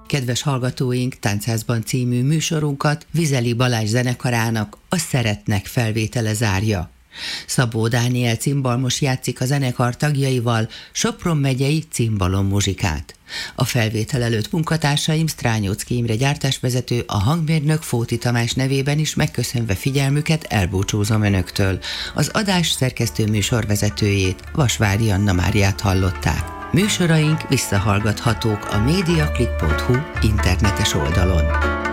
Kedves hallgatóink, Tánchászban című műsorunkat Vizeli Balázs zenekarának a Szeretnek felvétele zárja. Szabó Dániel cimbalmos játszik a zenekar tagjaival Sopron megyei cimbalom-muzsikát. A felvétel előtt munkatársaim Strányóczky Imre gyártásvezető, a hangmérnök Fóti Tamás nevében is megköszönve figyelmüket elbúcsúzom önöktől. Az adás szerkesztő műsorvezetőjét, Vasvári Anna Máriát hallották. Műsoraink visszahallgathatók a mediaclick.hu internetes oldalon.